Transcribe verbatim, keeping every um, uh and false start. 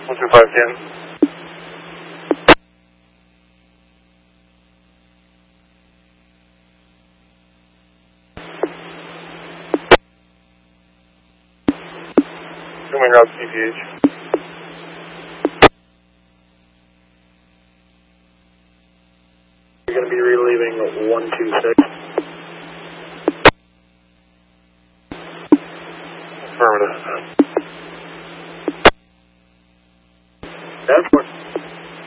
one two five ten. Coming out C P H. You're going to be relieving one two six. Affirmative. That's what.